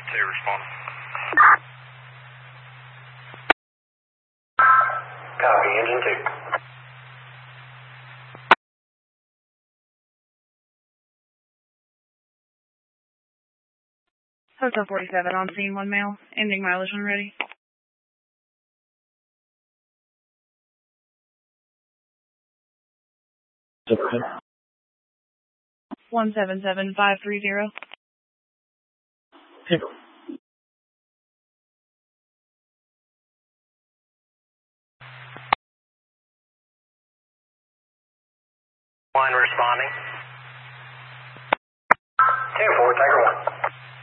2 responding. Copy, engine 2. Hotel 47 on scene, 1 male. Ending mileage when ready. Okay. 177530. Handle. One responding. 10-4, Tiger 1.